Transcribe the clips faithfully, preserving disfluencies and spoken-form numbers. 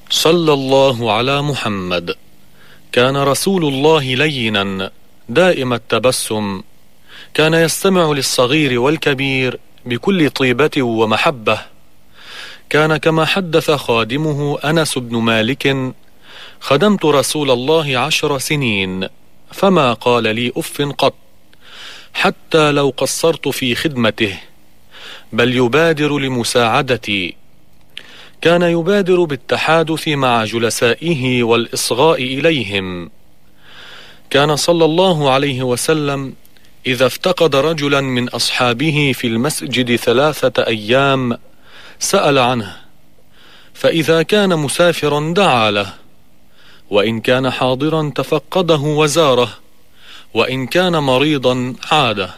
صلى الله على محمد. كان رسول الله لينا دائم التبسم، كان يستمع للصغير والكبير بكل طيبة ومحبة. كان كما حدث خادمه أنس بن مالك: خدمت رسول الله عشر سنين فما قال لي أف قط، حتى لو قصرت في خدمته، بل يبادر لمساعدتي. كان يبادر بالتحادث مع جلسائه والإصغاء إليهم. كان صلى الله عليه وسلم إذا افتقد رجلا من أصحابه في المسجد ثلاثة أيام سأل عنه، فإذا كان مسافرا دعا له، وإن كان حاضرا تفقده وزاره، وإن كان مريضا عاده.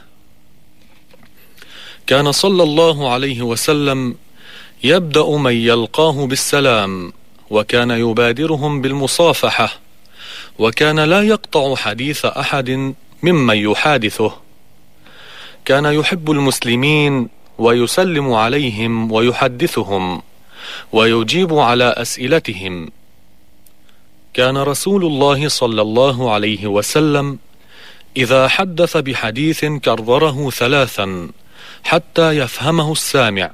كان صلى الله عليه وسلم يبدأ من يلقاه بالسلام، وكان يبادرهم بالمصافحة، وكان لا يقطع حديث أحد ممن يحادثه. كان يحب المسلمين ويسلم عليهم ويحدثهم ويجيب على أسئلتهم. كان رسول الله صلى الله عليه وسلم إذا حدث بحديث كرره ثلاثا حتى يفهمه السامع،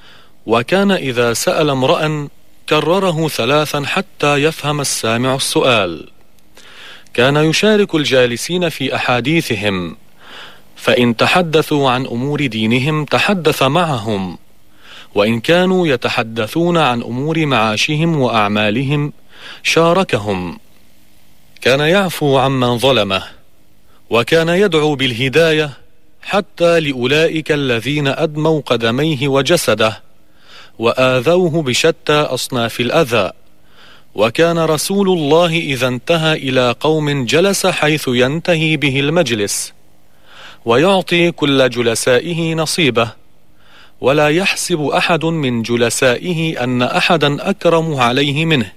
وكان إذا سأل امرأ كرره ثلاثا حتى يفهم السامع السؤال. كان يشارك الجالسين في أحاديثهم، فإن تحدثوا عن أمور دينهم تحدث معهم، وإن كانوا يتحدثون عن أمور معاشهم وأعمالهم شاركهم. كان يعفو عمن ظلمه، وكان يدعو بالهداية حتى لأولئك الذين أدموا قدميه وجسده وآذوه بشتى أصناف الأذى. وكان رسول الله إذا انتهى إلى قوم جلس حيث ينتهي به المجلس، ويعطي كل جلسائه نصيبه، ولا يحسب أحد من جلسائه أن أحدا أكرم عليه منه.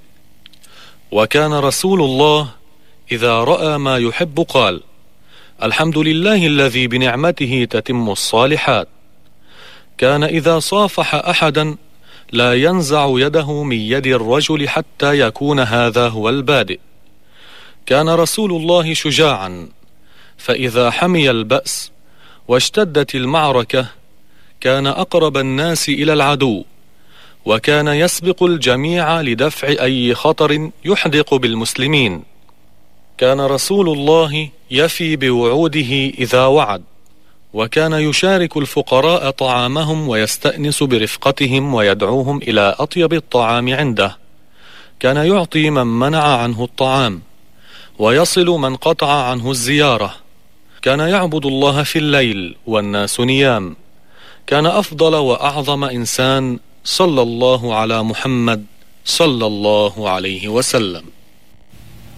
وكان رسول الله إذا رأى ما يحب قال: الحمد لله الذي بنعمته تتم الصالحات. كان إذا صافح أحدا لا ينزع يده من يد الرجل حتى يكون هذا هو البادئ. كان رسول الله شجاعا، فإذا حمي البأس واشتدت المعركة كان أقرب الناس إلى العدو، وكان يسبق الجميع لدفع أي خطر يحدق بالمسلمين. كان رسول الله يفي بوعوده إذا وعد، وكان يشارك الفقراء طعامهم ويستأنس برفقتهم ويدعوهم إلى أطيب الطعام عنده. كان يعطي من منع عنه الطعام، ويصل من قطع عنه الزيارة. كان يعبد الله في الليل والناس نيام. كان أفضل وأعظم إنسان صلى الله على محمد صلى الله عليه وسلم.